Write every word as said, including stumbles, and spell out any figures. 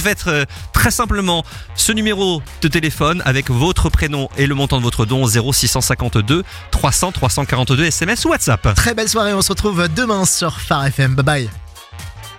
faites euh, très simplement ce numéro de téléphone avec votre prénom et le montant de votre don zéro six cent cinquante-deux trois cents trois cent quarante-deux S M S ou WhatsApp. Très belle soirée, on se retrouve demain sur Phare F M. Bye bye.